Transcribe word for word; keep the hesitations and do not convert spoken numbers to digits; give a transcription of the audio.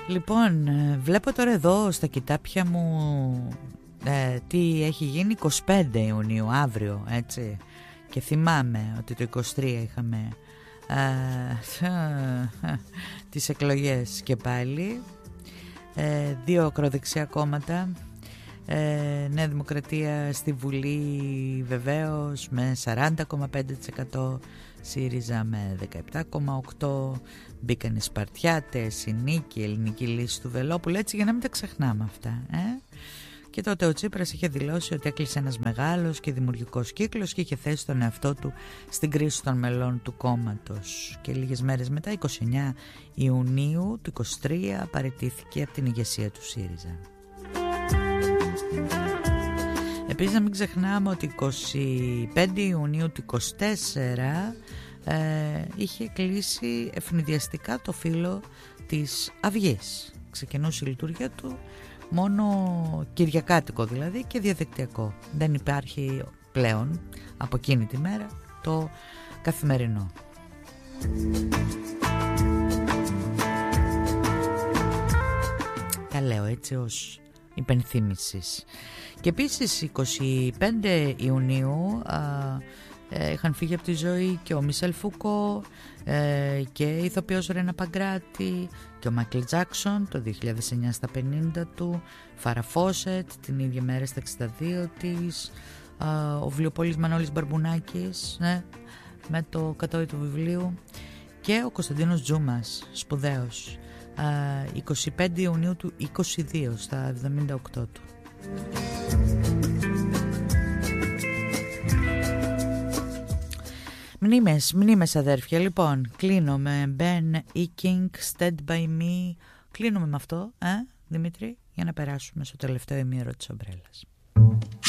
Λοιπόν, βλέπω τώρα εδώ στα κοιτάπια μου ε, τι έχει γίνει εικοστή πέμπτη Ιουνίου, αύριο, έτσι. Και θυμάμαι ότι το είκοσι τρία είχαμε ε, τις εκλογές και πάλι. Ε, δύο ακροδεξιά κόμματα. Ε, Νέα Δημοκρατία στη Βουλή βεβαίως με σαράντα κόμμα πέντε τοις εκατό, ΣΥΡΙΖΑ με δεκαεπτά κόμμα οκτώ τοις εκατό. Μπήκαν οι Σπαρτιάτες, η Νίκη, η Ελληνική Λύση του Βελόπουλου, έτσι για να μην τα ξεχνάμε αυτά, ε? Και τότε ο Τσίπρας είχε δηλώσει ότι έκλεισε ένας μεγάλος και δημιουργικός κύκλος και είχε θέσει τον εαυτό του στην κρίση των μελών του κόμματος. Και λίγες μέρες μετά, εικοστή ενάτη Ιουνίου του είκοσι τρία, παραιτήθηκε από την ηγεσία του ΣΥΡΙΖΑ. Επίσης να μην ξεχνάμε ότι εικοστή πέμπτη Ιουνίου του είκοσι τέσσερα ε, είχε κλείσει ευνηδιαστικά το φύλλο της Αυγής. Ξεκινούσε η λειτουργία του μόνο κυριακάτικο δηλαδή και διαδικτυακό. Δεν υπάρχει πλέον από εκείνη τη μέρα το καθημερινό. Τα λέω έτσι ως υπενθύμησης. Και επίσης εικοστή πέμπτη Ιουνίου α, ε, είχαν φύγει από τη ζωή και ο Μισελ Φουκώ ε, και η ηθοποιός Ρένα Παγκράτη και ο Μάικλ Τζάκσον το δύο χιλιάδες εννιά στα πενήντα του, Φάρα Φόσετ την ίδια μέρα στα εξήντα δύο της, α, ο Βλιοπόλης Μανώλης Μπαρμπουνάκης ναι, με το κατόι του βιβλίου και ο Κωνσταντίνος Τζούμας, σπουδαίος, εικοστή πέμπτη Ιουνίου του είκοσι δύο στα εβδομήντα οκτώ του. Μνήμες, μνήμες αδέρφια. Λοιπόν, κλείνω με Ben E. King, Stand By Me. Κλείνουμε με αυτό, ε, Δημήτρη, για να περάσουμε στο τελευταίο ημίωρο της ομπρέλας.